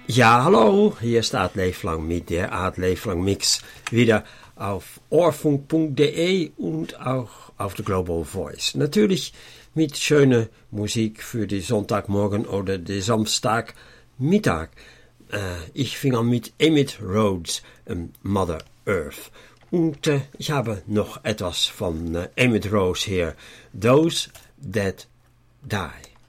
Ja, hallo, hier ist Art Leeflang mit der Art Leeflang Mix wieder auf ohrfunk.de und auch auf der Global Voice. Natürlich mit schöner Musik für die Sonntagmorgen oder die Samstagmittag. Ich fing an mit Emmett Rhodes, Mother Earth. Und ich habe noch etwas von Emmett Rhodes hier, Those That Die.